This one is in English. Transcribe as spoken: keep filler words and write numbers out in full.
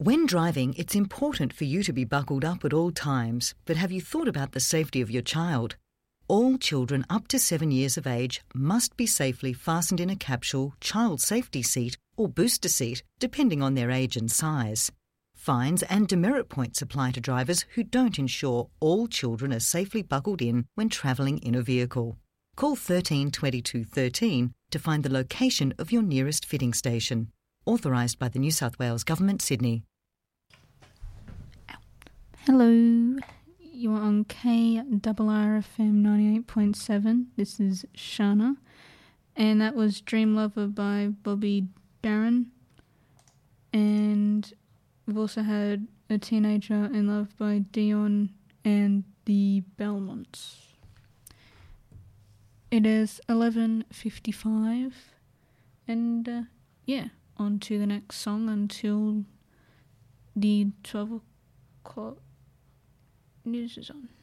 When driving, it's important for you to be buckled up at all times, but have you thought about the safety of your child? All children up to seven years of age must be safely fastened in a capsule, child safety seat or booster seat, depending on their age and size. Fines and demerit points apply to drivers who don't ensure all children are safely buckled in when travelling in a vehicle. Call thirteen twenty-two thirteen to find the location of your nearest fitting station. Authorised by the New South Wales Government, Sydney. Hello, you're on K R R F M ninety-eight point seven. This is Shana, and that was Dream Lover by Bobby Darin. And we've also had A Teenager in Love by Dion and the Belmonts. It is eleven fifty-five, and uh, yeah, on to the next song until the twelve o'clock news is on.